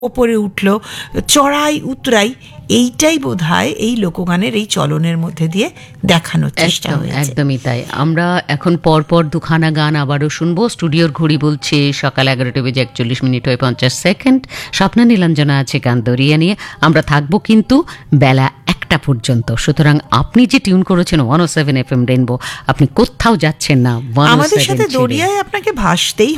ওপরে উঠলো, চড়াই উতরাই, এইটাই বোধহয় এই লোকগানের এই চলনের মধ্যে দিয়ে দেখানোর চেষ্টা হয়েছে। একদমই তাই। আমরা এখন পরপর দুখানা গান আবারও শুনবো। স্টুডিওর ঘড়ি বলছে সকাল 11:41 হয়ে 50 স্বপ্না নীলাঞ্জনা আছে গান দরিয়া নিয়ে। আমরা থাকবো কিন্তু বেলা 1টা পর্যন্ত। সুতরাং আপনি যে টিউন করেছেন 107 FM রেনবো, আপনি কোথাও যাচ্ছেন না। 107 আমাদের সাথে ছেড়ে। দরিয়ায় আপনাকে ভাসতেই